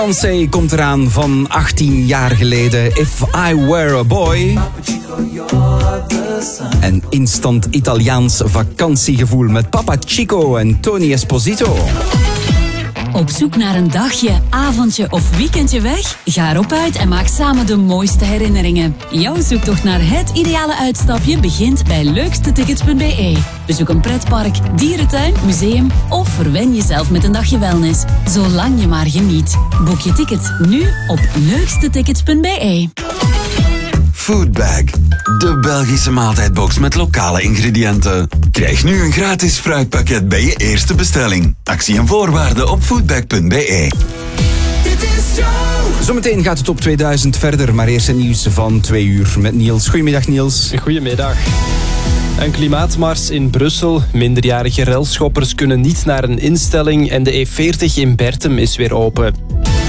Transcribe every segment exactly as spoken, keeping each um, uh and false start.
Beyoncé komt eraan van achttien jaar geleden, If I Were a Boy. En instant Italiaans vakantiegevoel met Papa Chico en Tony Esposito. Op zoek naar een dagje, avondje of weekendje weg? Ga erop uit en maak samen de mooiste herinneringen. Jouw zoektocht naar het ideale uitstapje begint bij leukstetickets punt b e. Bezoek een pretpark, dierentuin, museum of verwen jezelf met een dagje wellness. Zolang je maar geniet. Boek je ticket nu op leukstetickets punt b e. Foodbag, de Belgische maaltijdbox met lokale ingrediënten. Krijg nu een gratis fruitpakket bij je eerste bestelling. Actie en voorwaarden op foodbag punt b e. Zometeen gaat het op tweeduizend verder, maar eerst het nieuws van twee uur met Niels. Goedemiddag Niels. Goedemiddag. Een klimaatmars in Brussel. Minderjarige relschoppers kunnen niet naar een instelling en de E veertig in Bertum is weer open.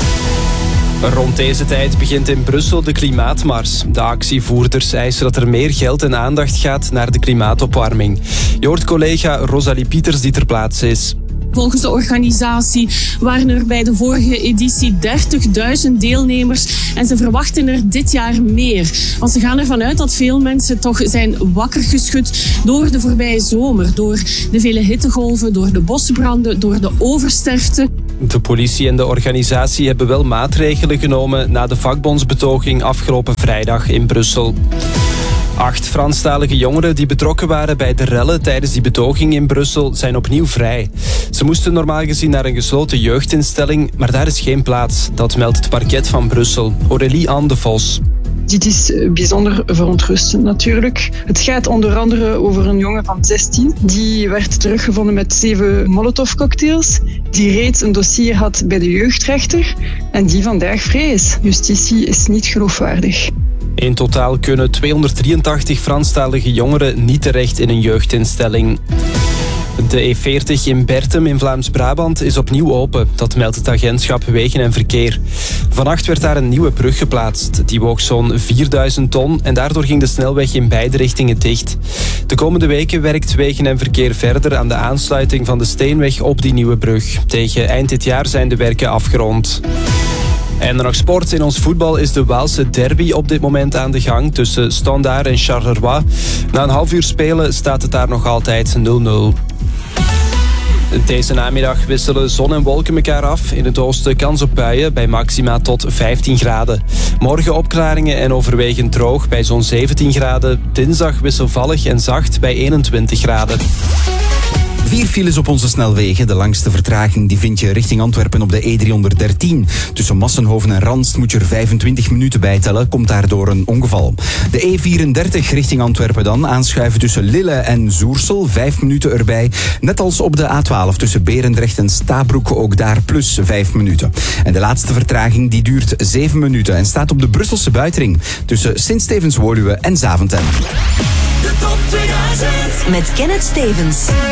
Rond deze tijd begint in Brussel de klimaatmars. De actievoerders eisen dat er meer geld en aandacht gaat naar de klimaatopwarming. Je hoort collega Rosalie Pieters die ter plaatse is. Volgens de organisatie waren er bij de vorige editie dertigduizend deelnemers en ze verwachten er dit jaar meer. Want ze gaan ervan uit dat veel mensen toch zijn wakker geschud door de voorbije zomer, door de vele hittegolven, door de bosbranden, door de oversterfte. De politie en de organisatie hebben wel maatregelen genomen na de vakbondsbetoging afgelopen vrijdag in Brussel. Acht Franstalige jongeren die betrokken waren bij de rellen tijdens die betoging in Brussel zijn opnieuw vrij. Ze moesten normaal gezien naar een gesloten jeugdinstelling, maar daar is geen plaats. Dat meldt het parket van Brussel. Aurélie Anne de Vos. Dit is bijzonder verontrustend natuurlijk. Het gaat onder andere over een jongen van zestien. Die werd teruggevonden met zeven molotovcocktails. Die reeds een dossier had bij de jeugdrechter. En die vandaag vrij is. Justitie is niet geloofwaardig. In totaal kunnen tweehonderddrieëntachtig Franstalige jongeren niet terecht in een jeugdinstelling. De E veertig in Bertum in Vlaams-Brabant is opnieuw open. Dat meldt het agentschap Wegen en Verkeer. Vannacht werd daar een nieuwe brug geplaatst. Die woog zo'n vierduizend ton en daardoor ging de snelweg in beide richtingen dicht. De komende weken werkt Wegen en Verkeer verder aan de aansluiting van de Steenweg op die nieuwe brug. Tegen eind dit jaar zijn de werken afgerond. En nog sport. In ons voetbal is de Waalse derby op dit moment aan de gang tussen Standaard en Charleroi. Na een half uur spelen staat het daar nog altijd nul nul. Deze namiddag wisselen zon en wolken elkaar af. In het oosten kans op buien bij maxima tot vijftien graden. Morgen opklaringen en overwegend droog bij zo'n zeventien graden. Dinsdag wisselvallig en zacht bij eenentwintig graden. Vier files op onze snelwegen. De langste vertraging die vind je richting Antwerpen op de E driehonderddertien. Tussen Massenhoven en Ranst moet je er vijfentwintig minuten bij tellen. Komt daardoor een ongeval. De E vierendertig richting Antwerpen dan. Aanschuiven tussen Lille en Zoersel. Vijf minuten erbij. Net als op de A twaalf tussen Berendrecht en Stabroek. Ook daar plus vijf minuten. En de laatste vertraging die duurt zeven minuten. En staat op de Brusselse buitenring. Tussen Sint-Stevens-Woluwe en Zaventem. De top tweeduizend met Kenneth Stevens.